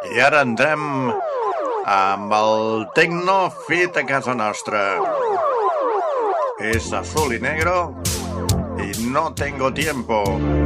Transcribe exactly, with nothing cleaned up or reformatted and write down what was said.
I ara entrem amb el tecno fet a casa nostra. Es azul y negro y no tengo tiempo.